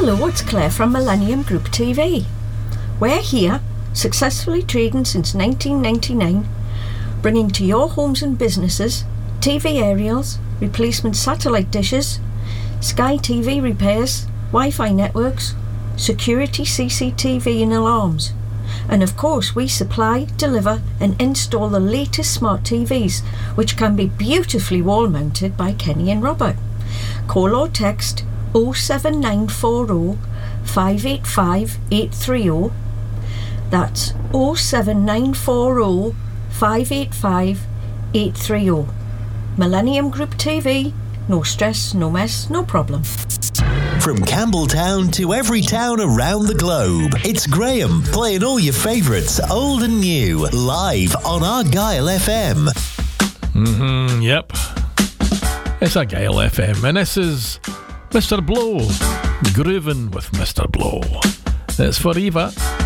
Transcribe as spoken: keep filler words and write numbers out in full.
Hello, it's Claire from Millennium Group T V. We're here, successfully trading since nineteen ninety-nine, bringing to your homes and businesses T V aerials, replacement satellite dishes, Sky T V repairs, Wi-Fi networks, security C C T V and alarms. And of course we supply, deliver and install the latest smart T Vs, which can be beautifully wall mounted by Kenny and Robert. Call or text oh seven nine four oh five eight five eight three oh. That's oh seven nine four oh five eight five eight three oh. Millennium Group T V. No stress, no mess, no problem. From Campbelltown to every town around the globe, it's Graham playing all your favourites, old and new, live on Argyle F M. Mm-hmm, yep. It's Argyle F M, and this is Mister Blow, grooving with Mister Blow. It's for Eva.